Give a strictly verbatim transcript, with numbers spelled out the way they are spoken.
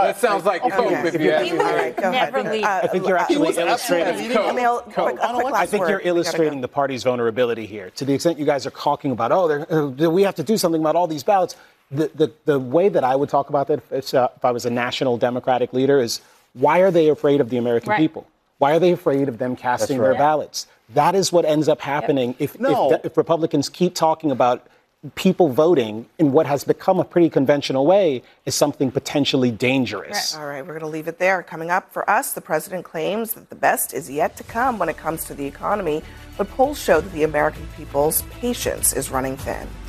That sounds like coke. Okay. If you ask He me. would All right, go never ahead. leave. Uh, I think you're actually was illustrating. absolutely Emil, Emil, Coke. quick, a quick I last think word. you're We gotta illustrating go. the party's vulnerability here. To the extent you guys are talking about, oh, they're, uh, we have to do something about all these ballots. The, the, the way that I would talk about that if, uh, if I was a national Democratic leader is, why are they afraid of the American Right. people? Why are they afraid of them casting That's right. their ballots? That is what ends up happening if, No. if, if Republicans keep talking about people voting in what has become a pretty conventional way is something potentially dangerous. All right, we're going to leave it there. Coming up for us, the president claims that the best is yet to come when it comes to the economy, but polls show that the American people's patience is running thin.